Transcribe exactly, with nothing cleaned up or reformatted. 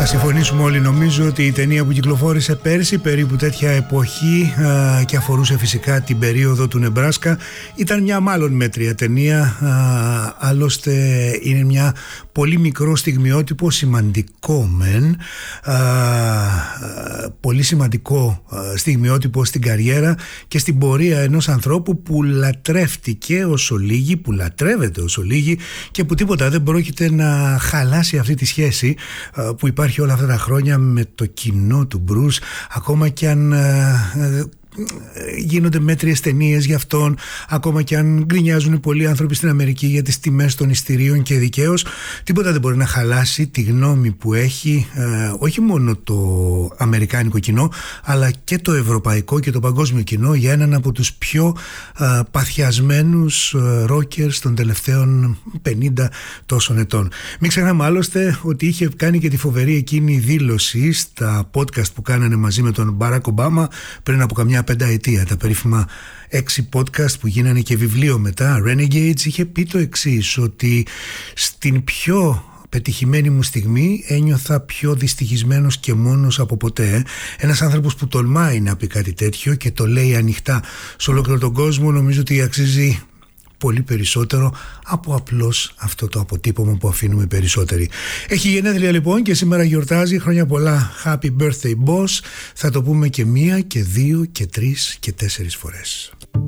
συμφωνήσουμε όλοι νομίζω ότι η ταινία που κυκλοφόρησε πέρσι περίπου τέτοια εποχή α, και αφορούσε φυσικά την περίοδο του Νεμπράσκα ήταν μια μάλλον μέτρια ταινία, α, άλλωστε είναι μια πολύ μικρό στιγμιότυπο, σημαντικό μεν, α, α, πολύ σημαντικό α, στιγμιότυπο στην καριέρα και στην πορεία ενός ανθρώπου που λατρεύτηκε όσο λίγη, που λατρεύεται όσο λίγη και που τίποτα δεν πρόκειται να χαλάσει αυτή τη σχέση α, που υπάρχει όλα αυτά τα χρόνια με το κοινό του Μπρους, ακόμα και αν α, γίνονται μέτριες ταινίες για αυτόν, ακόμα και αν γκρινιάζουν πολλοί άνθρωποι στην Αμερική για τις τιμές των εισιτηρίων και δικαίως, τίποτα δεν μπορεί να χαλάσει τη γνώμη που έχει ε, όχι μόνο το αμερικάνικο κοινό αλλά και το ευρωπαϊκό και το παγκόσμιο κοινό για έναν από τους πιο ε, παθιασμένους ε, ρόκερς των τελευταίων πενήντα τόσων ετών. Μην ξεχνάμε άλλωστε ότι είχε κάνει και τη φοβερή εκείνη δήλωση στα podcast που κάνανε μαζί με τον Μπαράκ Ομπάμα πριν από καμιά πενταετία, τα περίφημα έξι podcast που γίνανε και βιβλίο μετά, Renegades. Είχε πει το εξής, ότι στην πιο πετυχημένη μου στιγμή ένιωθα πιο δυστυχισμένος και μόνος από ποτέ. Ένας άνθρωπος που τολμάει να πει κάτι τέτοιο και το λέει ανοιχτά σε ολόκληρο τον κόσμο, νομίζω ότι αξίζει πολύ περισσότερο από απλώς αυτό το αποτύπωμα που αφήνουμε περισσότεροι. Έχει γενέθλια λοιπόν και σήμερα γιορτάζει. Χρόνια πολλά, happy birthday boss. Θα το πούμε και μία και δύο και τρεις και τέσσερις φορές.